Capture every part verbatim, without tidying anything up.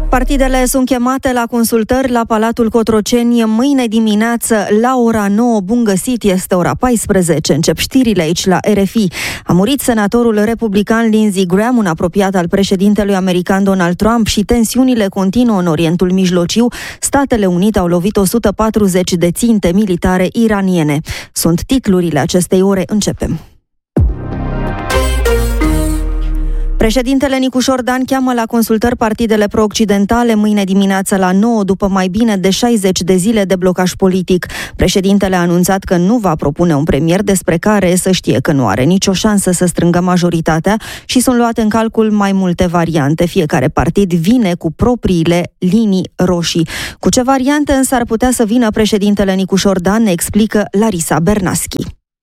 Partidele sunt chemate la consultări la Palatul Cotroceni mâine dimineață la ora nouă. Bun găsit, este ora paisprezece. Încep știrile aici la R F I. A murit senatorul republican Lindsey Graham, un apropiat al președintelui american Donald Trump, și tensiunile continuă în Orientul Mijlociu. Statele Unite au lovit o sută patruzeci de ținte militare iraniene. Sunt titlurile acestei ore. Începem. Președintele Nicușor Dan cheamă la consultări partidele pro-occidentale mâine dimineață la nouă, după mai bine de șaizeci de zile de blocaj politic. Președintele a anunțat că nu va propune un premier, despre care să știe că nu are nicio șansă să strângă majoritatea și sunt luate în calcul mai multe variante. Fiecare partid vine cu propriile linii roșii. Cu ce variante însă ar putea să vină președintele Nicușor Dan, ne explică Larisa Bernaschi.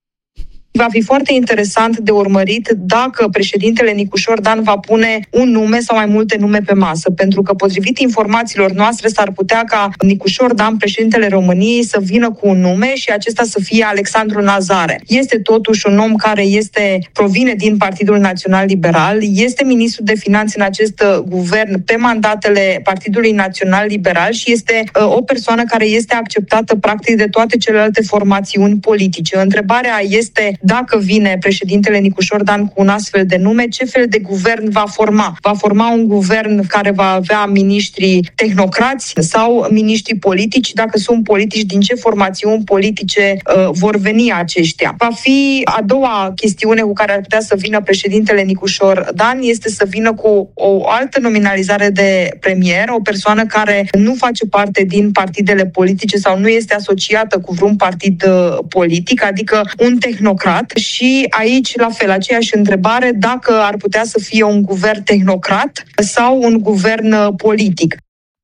Va fi foarte interesant de urmărit dacă președintele Nicușor Dan va pune un nume sau mai multe nume pe masă, pentru că potrivit informațiilor noastre s-ar putea ca Nicușor Dan, președintele României, să vină cu un nume și acesta să fie Alexandru Nazare. Este totuși un om care este provine din Partidul Național Liberal, este ministru de finanțe în acest guvern pe mandatele Partidului Național Liberal și este uh, o persoană care este acceptată practic de toate celelalte formațiuni politice. Întrebarea este: dacă vine președintele Nicușor Dan cu un astfel de nume, ce fel de guvern va forma? Va forma un guvern care va avea miniștri tehnocrați sau miniștri politici? Dacă sunt politici, din ce formațiuni politice uh, vor veni aceștia? Va fi a doua chestiune cu care ar putea să vină președintele Nicușor Dan, este să vină cu o altă nominalizare de premier, o persoană care nu face parte din partidele politice sau nu este asociată cu vreun partid uh, politic, adică un tehnocrat. Și aici, la fel, aceeași întrebare, dacă ar putea să fie un guvern tehnocrat sau un guvern politic.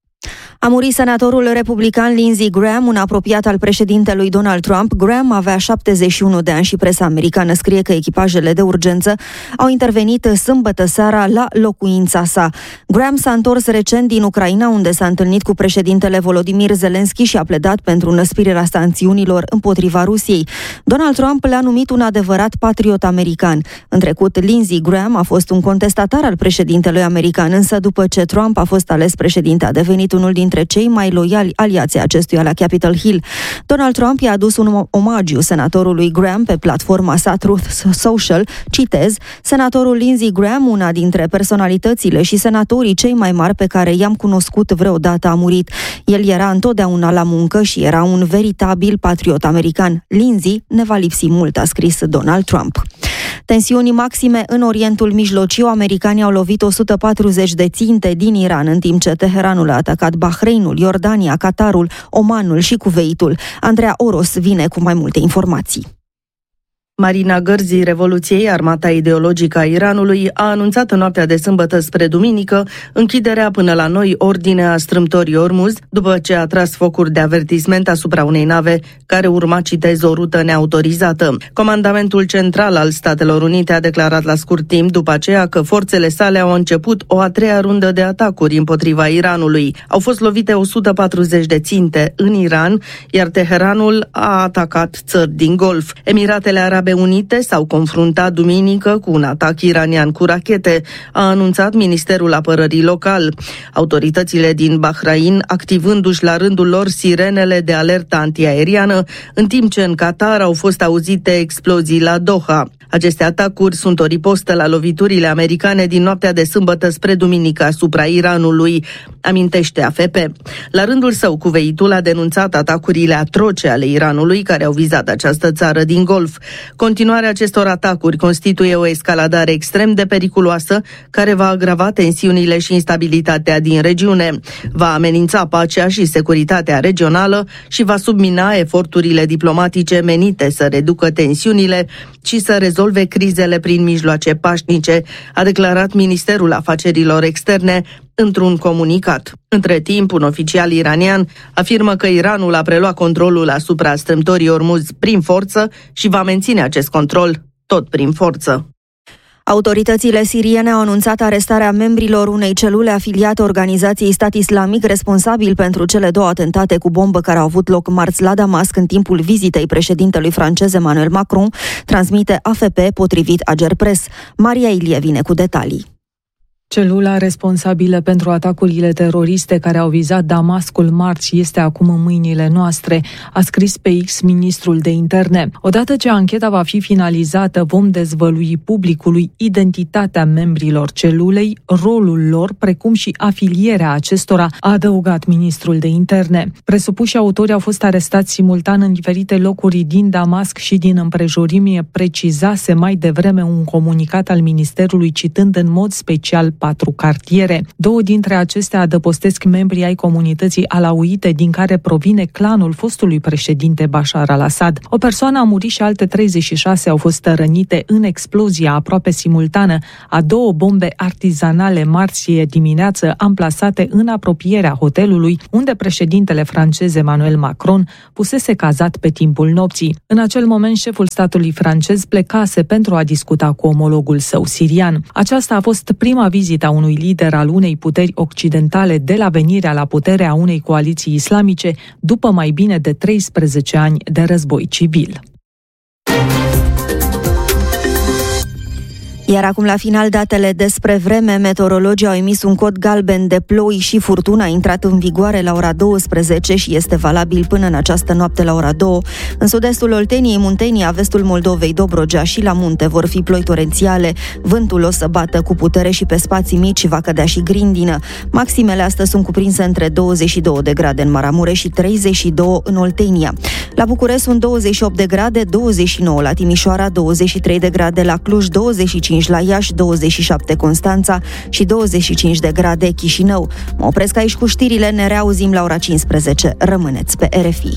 A murit senatorul republican Lindsey Graham, un apropiat al președintelui Donald Trump. Graham avea șaptezeci și unu de ani și presa americană scrie că echipajele de urgență au intervenit sâmbătă seara la locuința sa. Graham s-a întors recent din Ucraina, unde s-a întâlnit cu președintele Volodymyr Zelensky și a pledat pentru înăsprirea sancțiunilor împotriva Rusiei. Donald Trump l-a numit un adevărat patriot american. În trecut, Lindsey Graham a fost un contestatar al președintelui american, însă după ce Trump a fost ales președinte, a devenit unul din dintre cei mai loiali aliați acestuia la Capitol Hill. Donald Trump i-a adus un omagiu senatorului Graham pe platforma sa Truth Social. Citez: senatorul Lindsey Graham, una dintre personalitățile și senatorii cei mai mari pe care i-am cunoscut vreodată, a murit. El era întotdeauna la muncă și era un veritabil patriot american. Lindsey ne va lipsi mult, a scris Donald Trump. Tensiuni maxime în Orientul Mijlociu. Americanii au lovit o sută patruzeci de ținte din Iran, în timp ce Teheranul a atacat Bahreinul, Iordania, Qatarul, Omanul și Cuveitul. Andreea Oros vine cu mai multe informații. Marina Gărzii Revoluției, armata ideologică a Iranului, a anunțat în noaptea de sâmbătă spre duminică închiderea până la noi ordine a strâmtorii Ormuz, după ce a tras focuri de avertisment asupra unei nave care urma, citez, o rută neautorizată. Comandamentul Central al Statelor Unite a declarat la scurt timp după aceea că forțele sale au început o a treia rundă de atacuri împotriva Iranului. Au fost lovite o sută patruzeci de ținte în Iran, iar Teheranul a atacat țări din Golf. Emiratele Arabe Unite s-au confruntat duminică cu un atac iranian cu rachete, a anunțat Ministerul Apărării local. Autoritățile din Bahrain activându-și la rândul lor sirenele de alertă antiaeriană, în timp ce în Qatar au fost auzite explozii la Doha. Aceste atacuri sunt o ripostă la loviturile americane din noaptea de sâmbătă spre duminică asupra Iranului, amintește A F P. La rândul său, Cuveitul a denunțat atacurile atroce ale Iranului care au vizat această țară din Golf. Continuarea acestor atacuri constituie o escaladare extrem de periculoasă care va agrava tensiunile și instabilitatea din regiune, va amenința pacea și securitatea regională și va submina eforturile diplomatice menite să reducă tensiunile și să rezolve crizele prin mijloace pașnice, a declarat Ministerul Afacerilor Externe într-un comunicat. Între timp, un oficial iranian afirmă că Iranul a preluat controlul asupra strâmtorii Ormuz prin forță și va menține acest control tot prin forță. Autoritățile siriene au anunțat arestarea membrilor unei celule afiliate organizației Stat Islamic, responsabil pentru cele două atentate cu bombă care au avut loc marți la Damasc în timpul vizitei președintelui francez Emmanuel Macron, transmite A F P potrivit Ager Press. Maria Ilie vine cu detalii. Celula responsabilă pentru atacurile teroriste care au vizat Damascul marți este acum în mâinile noastre, a scris pe X ministrul de interne. Odată ce ancheta va fi finalizată, vom dezvălui publicului identitatea membrilor celulei, rolul lor, precum și afilierea acestora, a adăugat ministrul de interne. Presupuși autori au fost arestați simultan în diferite locuri din Damasc și din împrejurimi, precizase mai devreme un comunicat al ministerului, citând în mod special patru cartiere. Două dintre acestea adăpostesc membrii ai comunității alauite, din care provine clanul fostului președinte Bashar al-Assad. O persoană a murit și alte treizeci și șase au fost rănite în explozia aproape simultană a două bombe artizanale marți dimineață amplasate în apropierea hotelului unde președintele francez Emmanuel Macron pusese cazat pe timpul nopții. În acel moment, șeful statului francez plecase pentru a discuta cu omologul său sirian. Aceasta a fost prima vizită a unui lider al unei puteri occidentale de la venirea la putere a unei coaliții islamice după mai bine de treisprezece ani de război civil. Iar acum, la final, datele despre vreme. Meteorologii au emis un cod galben de ploi și furtună. A intrat în vigoare la ora douăsprezece și este valabil până în această noapte la ora două. În sud-estul Olteniei, Muntenia, vestul Moldovei, Dobrogea și la munte vor fi ploi torențiale. Vântul o să bată cu putere și pe spații mici va cădea și grindină. Maximele astăzi sunt cuprinse între douăzeci și două de grade în Maramureș și treizeci și doi în Oltenia. La București sunt douăzeci și opt de grade, douăzeci și nouă la Timișoara, douăzeci și trei de grade la Cluj, douăzeci și cinci la Iași, douăzeci și șapte Constanța și douăzeci și cinci de grade Chișinău. Mă opresc aici cu știrile, ne reauzim la ora cincisprezece. Rămâneți pe R F I.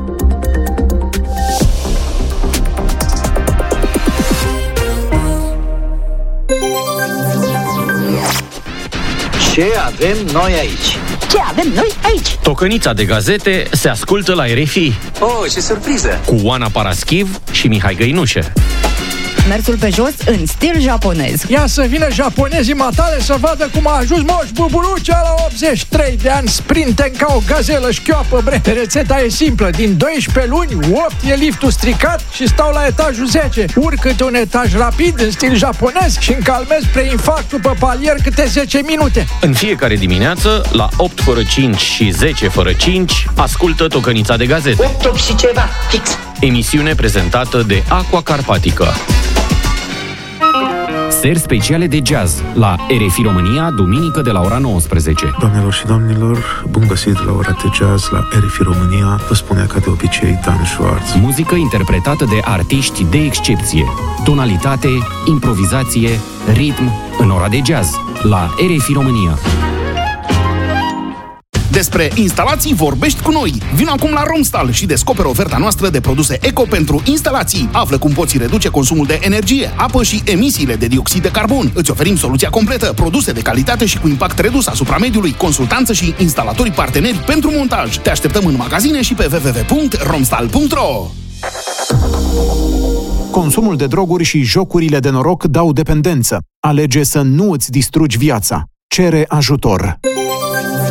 Ce avem noi aici? Ce avem noi aici? Tocănița de gazete se ascultă la R F I. Oh, ce surpriză! Cu Oana Paraschiv și Mihai Găinușe. Mersul pe jos în stil japonez. Ia să vină japonezii matale să vadă cum a ajuns Moș Buburucea la optzeci și trei de ani, sprinten ca o gazelă șchioapă, bre. Rețeta e simplă, din doisprezece luni, opt e liftul stricat și stau la etajul zece. Urc câte un etaj rapid în stil japonez și încalmez preinfarctul pe palier câte zece minute. În fiecare dimineață, la opt fără cinci și zece fără cinci, ascultă Tocănița de gazete. opt, opt și ceva, fix. Emisiune prezentată de Aqua Carpatică. Seri speciale de jazz la R F I România, duminică de la ora nouăsprezece. Doamnelor și domnilor, bun găsit la ora de jazz la R F I România. Vă spune ca de obicei Dan Schwartz. Muzică interpretată de artiști de excepție. Tonalitate, improvizație, ritm în ora de jazz la R F I România. Despre instalații vorbești cu noi. Vino acum la Romstal și descoperă oferta noastră de produse eco pentru instalații. Află cum poți reduce consumul de energie, apă și emisiile de dioxid de carbon. Îți oferim soluția completă, produse de calitate și cu impact redus asupra mediului, consultanță și instalatori parteneri pentru montaj. Te așteptăm în magazine și pe w w w punct romstal punct r o. Consumul de droguri și jocurile de noroc dau dependență. Alege să nu îți distrugi viața. Cere ajutor.